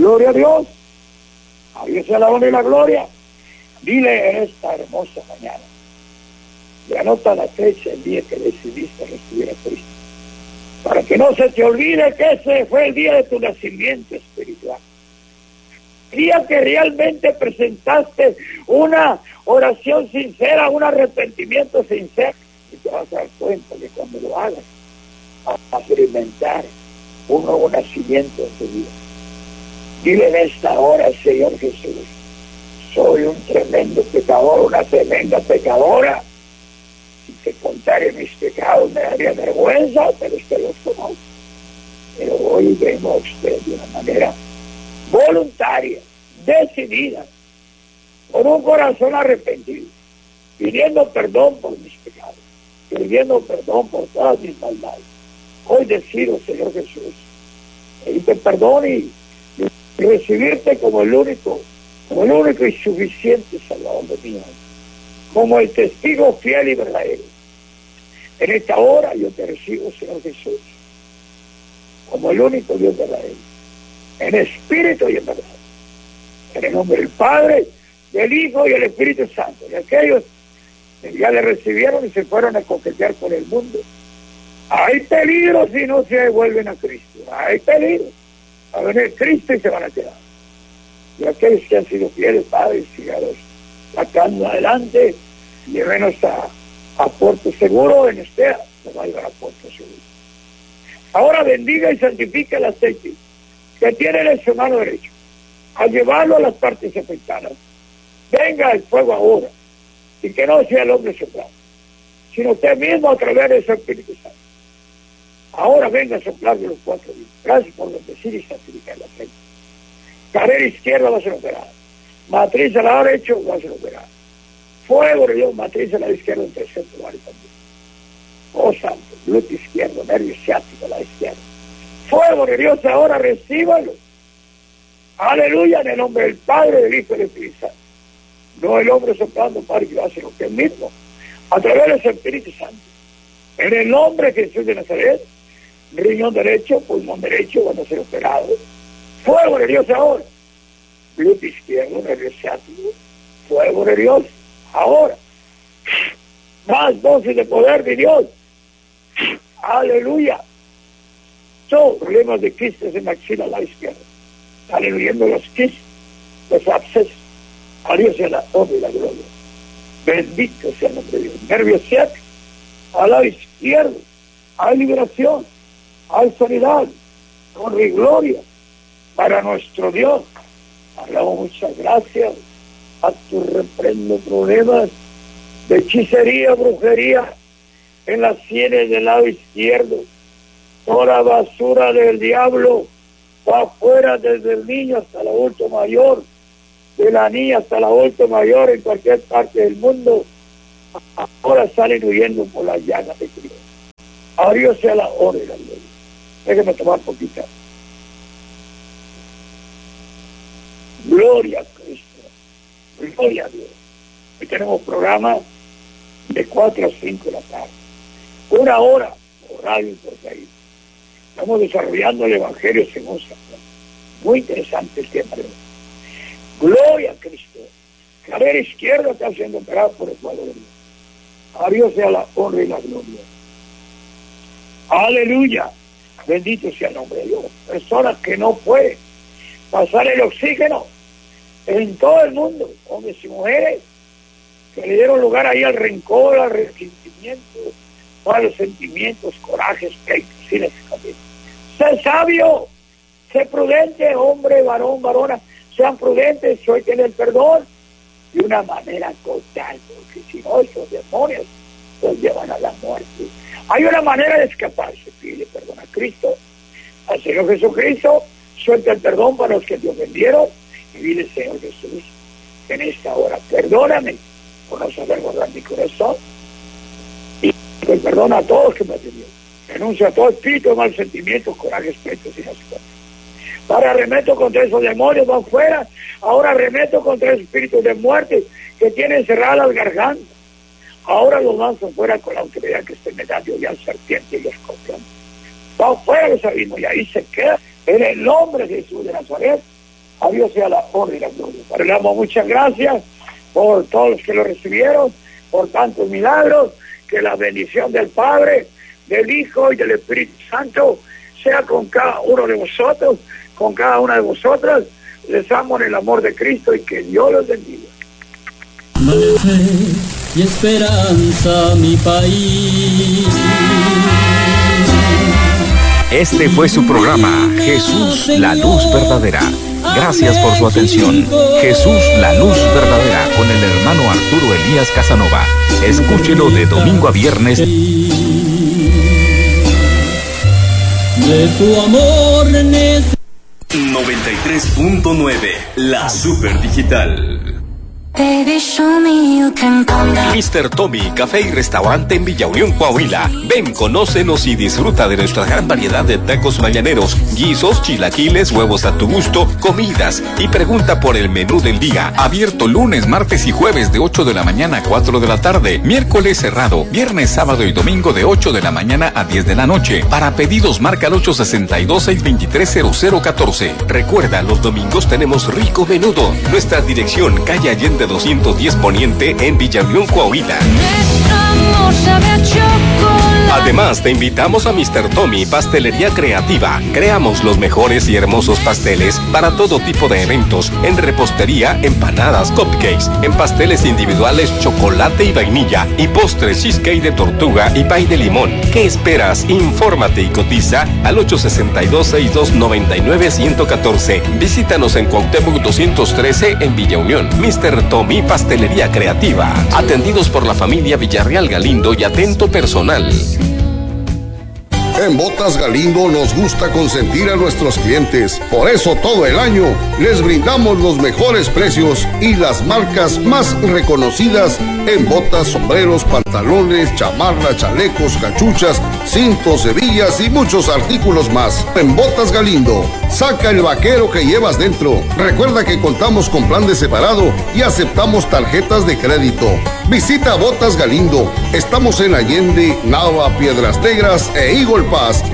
Gloria a Dios. A Dios sea la honra y la gloria. Dile en esta hermosa mañana. Y anota la fecha, el día que decidiste recibir a Cristo. Para que no se te olvide que ese fue el día de tu nacimiento espiritual. El día que realmente presentaste una oración sincera, un arrepentimiento sincero. Y te vas a dar cuenta que cuando lo hagas, vas a experimentar un nuevo nacimiento en tu vida. Dile en esta hora, Señor Jesús, soy un tremendo pecador, una tremenda pecadora. Si te contare mis pecados me daría vergüenza, pero usted los conoce. Pero hoy vengo a usted de una manera voluntaria, decidida, con un corazón arrepentido, pidiendo perdón por mis pecados, pidiendo perdón por todas mis maldades. Hoy decido, Señor Jesús, pedirte perdón y recibirte como el único y suficiente Salvador de mi alma, como el testigo fiel y verdadero. En esta hora yo te recibo, Señor Jesús, como el único Dios verdadero, en espíritu y en verdad. En el nombre del Padre, del Hijo y del Espíritu Santo. Y aquellos que ya le recibieron y se fueron a coquetear con el mundo, hay peligro si no se vuelven a Cristo. Hay peligro. Va a venir Cristo y se van a quedar. Y aquellos que han sido fieles, padres, sígalos sacando adelante, llévenos a puerto seguro en Estea, nos va a llevar a puerto seguro. Ahora bendiga y santifica el aceite que tiene en su mano derecha, al llevarlo a las partes afectadas. Venga el fuego ahora, y que no sea el hombre soplado, sino usted mismo a través de su Espíritu Santo. Ahora venga a soplar de los 4 días. Gracias por bendecir y santificar el aceite. Carrera izquierda va a ser operada. Matriz al lado derecho va a ser operada. Fuego de Dios, matriz al lado izquierdo en tercer lugar también. Oh santo, glúteo izquierdo, nervio ciático a la izquierda. Fuego de Dios ahora, recíbalo. Aleluya, en el nombre del Padre, del Hijo y del Espíritu Santo. No el hombre soplando para que va a hacer usted mismo, a través del Espíritu Santo. En el nombre de Jesús de Nazaret, riñón derecho, pulmón derecho van a ser operados. Fuego de Dios ahora. Glúteo izquierdo, nervio ciático. Fuego de Dios ahora. Más dosis de poder de Dios. Aleluya. Son problemas de quistes en la axila a la izquierda. Están huyendo los quistes, los abscesos. A Dios sea la honra y la gloria. Bendito sea el nombre de Dios. Nervio ciático al lado izquierdo. Hay liberación. Hay sanidad. Honra y gloria para nuestro Dios. Hablamos muchas gracias. A tu reprendo problemas de hechicería, brujería en las sienes del lado izquierdo. Toda basura del diablo va afuera, desde el niño hasta el adulto mayor, de la niña hasta el adulto mayor en cualquier parte del mundo. Ahora salen huyendo por las llagas de Cristo. A Dios sea la honra y la gloria. Déjeme tomar poquita. Gloria a Cristo. Gloria a Dios. Hoy tenemos programa de 4 a 5 de la tarde. 1 hora por radio y por ahí. Estamos desarrollando el Evangelio según San Juan. Muy interesante el tema de hoy. Gloria a Cristo. Carrera izquierda está siendo operada por el pueblo de Dios. A Dios sea la honra y la gloria. Aleluya. Bendito sea el nombre de Dios. Personas que no pueden pasar el oxígeno en todo el mundo, hombres y mujeres, que le dieron lugar ahí al rencor, al resentimiento, malos sentimientos, corajes, pleitos, sin escapar. Sé sabio, sé prudente, hombre, varón, varona, sean prudentes, suelten el perdón de una manera total, porque si no, esos demonios los llevan a la muerte. Hay una manera de escaparse, pide perdón a Cristo, al Señor Jesucristo, suelta el perdón para los que te ofendieron, y dile, Señor Jesús, en esta hora, perdóname por no saber guardar mi corazón, y pues perdona a todos que me atendieron. Renuncia a todo espíritu de mal sentimientos, corajes, pleitos y las cosas. Ahora arremeto contra esos demonios, van fuera. Ahora arremeto contra esos espíritus de muerte que tienen cerradas las gargantas. Ahora los lanzo fuera con la autoridad que usted me da, yo ya serpiente y escorpión. Van fuera los abismos y ahí se queda en el nombre de Jesús de Nazaret. A Dios sea la honra y la gloria. Padre, le damos muchas gracias por todos los que lo recibieron, por tantos milagros. Que la bendición del Padre, del Hijo y del Espíritu Santo sea con cada uno de vosotros, con cada una de vosotras. Les amo en el amor de Cristo y que Dios los bendiga. Y esperanza mi país. Este fue su programa, Jesús, la luz verdadera. Gracias por su atención. Jesús, la luz verdadera, con el hermano Arturo Elías Casanova. Escúchelo de domingo a viernes. De tu amor 93.9, la super digital. Baby, show me you can calm down. Mr. Tommy, café y restaurante en Villa Unión, Coahuila. Ven, conócenos y disfruta de nuestra gran variedad de tacos mañaneros, guisos, chilaquiles, huevos a tu gusto, comidas y pregunta por el menú del día. Abierto lunes, martes y jueves de 8 de la mañana a 4 de la tarde. Miércoles cerrado, viernes, sábado y domingo de 8 de la mañana a 10 de la noche. Para pedidos marca al 862-623-0014. Recuerda, los domingos tenemos rico menudo. Nuestra dirección, calle Allende 210 Poniente en Villa Unión, Coahuila. Además, te invitamos a Mr. Tommy, pastelería creativa. Creamos los mejores y hermosos pasteles para todo tipo de eventos, en repostería, empanadas, cupcakes, en pasteles individuales, chocolate y vainilla, y postres, cheesecake de tortuga y pay de limón. ¿Qué esperas? Infórmate y cotiza al 862-6299-114. Visítanos en Cuauhtémoc 213 en Villa Unión. Mr. Tommy, pastelería creativa. Atendidos por la familia Villarreal Galindo y atento personal. En Botas Galindo nos gusta consentir a nuestros clientes. Por eso todo el año les brindamos los mejores precios y las marcas más reconocidas en botas, sombreros, pantalones, chamarras, chalecos, cachuchas, cintos, hebillas y muchos artículos más. En Botas Galindo, saca el vaquero que llevas dentro. Recuerda que contamos con plan de separado y aceptamos tarjetas de crédito. Visita Botas Galindo. Estamos en Allende, Nava, Piedras Negras e Eagle Pass.